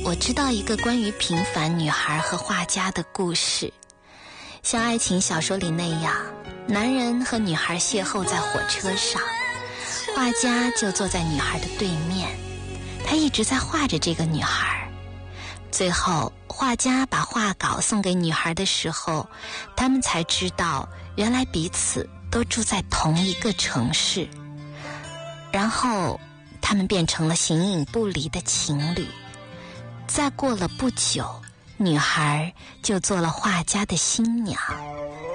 我知道一个关于平凡女孩和画家的故事。像爱情小说里那样，男人和女孩邂逅在火车上，画家就坐在女孩的对面，他一直在画着这个女孩。最后画家把画稿送给女孩的时候，他们才知道原来彼此都住在同一个城市。然后他们变成了形影不离的情侣。再过了不久，女孩就做了画家的新娘。